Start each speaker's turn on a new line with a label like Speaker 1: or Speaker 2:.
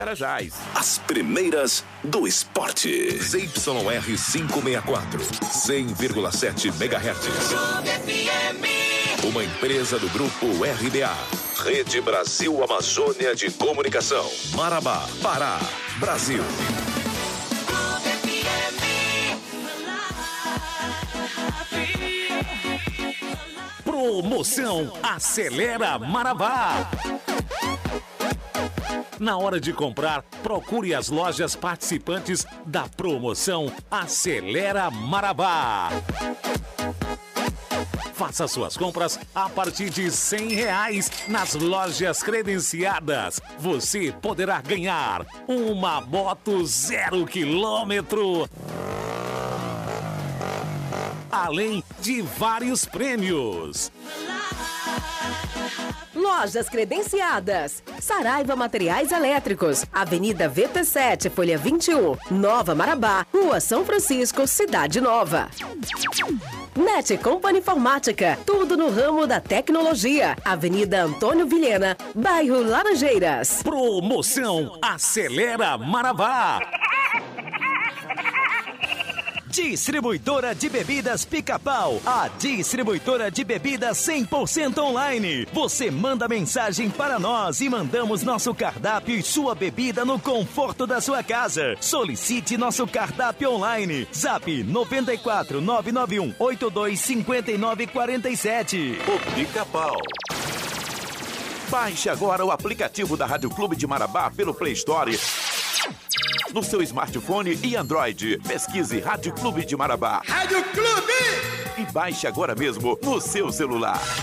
Speaker 1: Carajás.
Speaker 2: As primeiras do esporte.
Speaker 3: ZYR 564, 100,7 MHz. Uma empresa do Grupo RBA. Rede Brasil Amazônia de Comunicação. Marabá, Pará, Brasil.
Speaker 4: Promoção Acelera Marabá. Na hora de comprar, procure as lojas participantes da promoção Acelera Marabá. Faça suas compras a partir de R$100 nas lojas credenciadas. Você poderá ganhar uma moto 0 km. Além de vários prêmios.
Speaker 5: Lojas credenciadas. Saraiva Materiais Elétricos, Avenida VP7, Folha 21, Nova Marabá, Rua São Francisco, Cidade Nova. Net Company Informática, tudo no ramo da tecnologia. Avenida Antônio Vilhena, bairro Laranjeiras.
Speaker 4: Promoção Acelera Marabá.
Speaker 6: Distribuidora de bebidas Pica-Pau, a distribuidora de bebidas 100% online. Você manda mensagem para nós e mandamos nosso cardápio e sua bebida no conforto da sua casa. Solicite nosso cardápio online. Zap 94 991 82 59 47.
Speaker 1: O Pica-Pau. Baixe agora o aplicativo da Rádio Clube de Marabá pelo Play Store. No seu smartphone e Android. Pesquise Rádio Clube de Marabá.
Speaker 7: Rádio Clube!
Speaker 1: E baixe agora mesmo no seu celular.